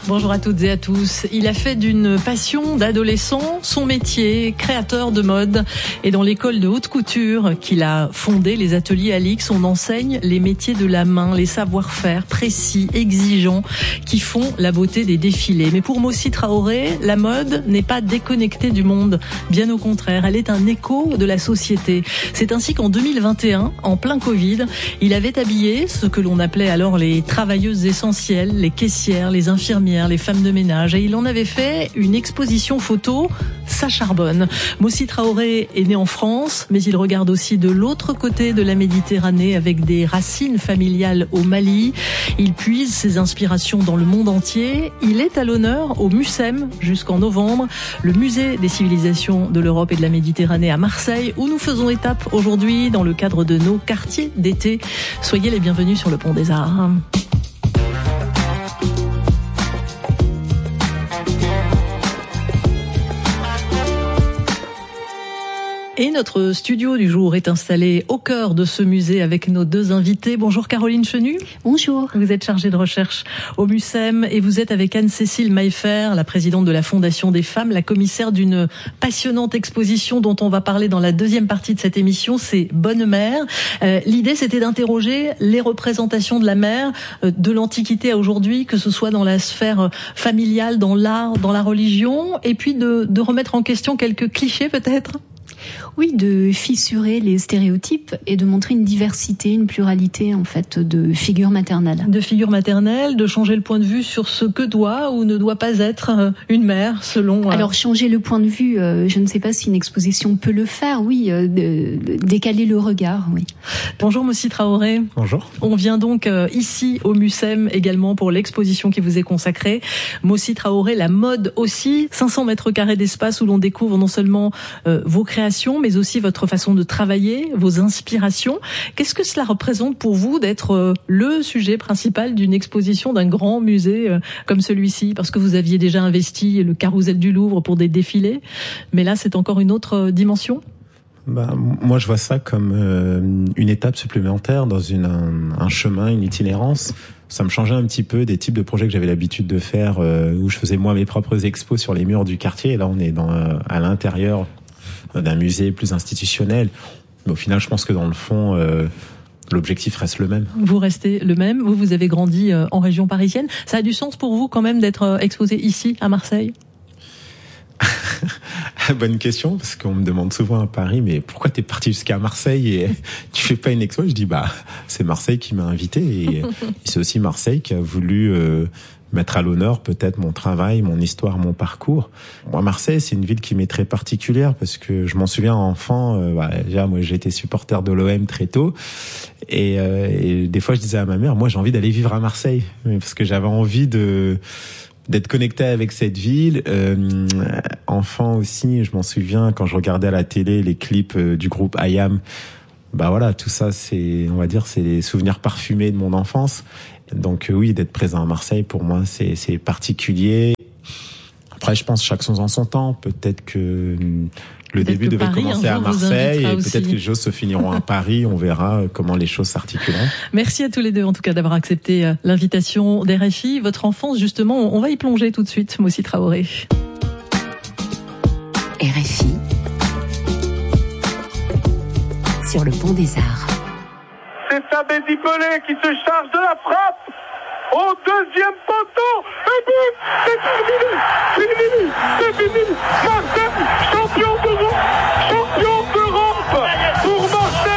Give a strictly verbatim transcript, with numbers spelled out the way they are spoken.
Bonjour à toutes et à tous. Il a fait d'une passion d'adolescent son métier, créateur de mode. Et dans l'école de haute couture qu'il a fondée, les ateliers Alix, on enseigne les métiers de la main, les savoir-faire précis, exigeants, qui font la beauté des défilés. Mais pour Moussi Traoré, la mode n'est pas déconnectée du monde. Bien au contraire, elle est un écho de la société. C'est ainsi qu'en deux mille vingt et un, en plein Covid, il avait habillé ce que l'on appelait alors les travailleuses essentielles, les caissières, les infirmières, les femmes de ménage, et il en avait fait une exposition photo. Ça charbonne. Moussi Traoré est né en France, mais il regarde aussi de l'autre côté de la Méditerranée avec des racines familiales au Mali. Il puise ses inspirations dans le monde entier. Il est à l'honneur au MUCEM jusqu'en novembre, le musée des civilisations de l'Europe et de la Méditerranée à Marseille, où nous faisons étape aujourd'hui dans le cadre de nos quartiers d'été. Soyez les bienvenus sur le Pont des Arts. Et notre studio du jour est installé au cœur de ce musée avec nos deux invités. Bonjour Caroline Chenu. Bonjour. Vous êtes chargée de recherche au MUCEM et vous êtes avec Anne-Cécile Maillefer, la présidente de la Fondation des femmes, la commissaire d'une passionnante exposition dont on va parler dans la deuxième partie de cette émission, c'est Bonne Mère. Euh, l'idée c'était d'interroger les représentations de la mère euh, de l'Antiquité à aujourd'hui, que ce soit dans la sphère familiale, dans l'art, dans la religion, et puis de, de remettre en question quelques clichés peut-être. Oui, de fissurer les stéréotypes et de montrer une diversité, une pluralité en fait de figures maternelles. De figures maternelles, de changer le point de vue sur ce que doit ou ne doit pas être une mère selon... Euh... Alors changer le point de vue, euh, je ne sais pas si une exposition peut le faire, oui, euh, de, de décaler le regard, oui. Bonjour Moussi Traoré. Bonjour. On vient donc euh, ici au MUCEM également pour l'exposition qui vous est consacrée. Moussi Traoré, la mode aussi, cinq cents mètres carrés d'espace où l'on découvre non seulement euh, vos créations, mais aussi votre façon de travailler, vos inspirations. Qu'est-ce que cela représente pour vous d'être le sujet principal d'une exposition d'un grand musée comme celui-ci? Parce que vous aviez déjà investi le Carrousel du Louvre pour des défilés, mais là c'est encore une autre dimension. Bah, moi je vois ça comme euh, une étape supplémentaire dans une, un, un chemin, une itinérance. Ça me changeait un petit peu des types de projets que j'avais l'habitude de faire, euh, où je faisais moi mes propres expos sur les murs du quartier, et là on est dans, euh, à l'intérieur d'un musée plus institutionnel. Mais au final, je pense que dans le fond, euh, l'objectif reste le même. Vous restez le même. Vous, vous avez grandi euh, en région parisienne. Ça a du sens pour vous quand même d'être euh, exposé ici, à Marseille? Bonne question, parce qu'on me demande souvent à Paris, mais pourquoi t'es parti jusqu'à Marseille et tu fais pas une expo? Je dis, bah, c'est Marseille qui m'a invité et c'est aussi Marseille qui a voulu... Euh, mettre à l'honneur peut-être mon travail, mon histoire, mon parcours. Moi, Marseille, c'est une ville qui m'est très particulière parce que je m'en souviens enfant, euh, bah, déjà, moi, j'ai été supporter de l'O M très tôt. Et, euh, et des fois, je disais à ma mère, moi, j'ai envie d'aller vivre à Marseille. Parce que j'avais envie de, d'être connecté avec cette ville. Euh, enfant aussi, je m'en souviens quand je regardais à la télé les clips du groupe I A M. Bah voilà, tout ça, c'est, on va dire, c'est les souvenirs parfumés de mon enfance. Donc oui, d'être présent à Marseille, pour moi, c'est, c'est particulier. Après, je pense chaque chose en son temps. Peut-être que le peut-être début que devait Paris, commencer à Marseille et aussi. Peut-être que les choses se finiront à Paris. On verra comment les choses s'articuleront. Merci à tous les deux, en tout cas, d'avoir accepté l'invitation d'R F I. Votre enfance, justement, on va y plonger tout de suite, Moussi Traoré. R F I sur le Pont des Arts. C'est Sabedi Pelé qui se charge de la frappe au deuxième poteau. Et but, c'est terminé, c'est fini, c'est fini.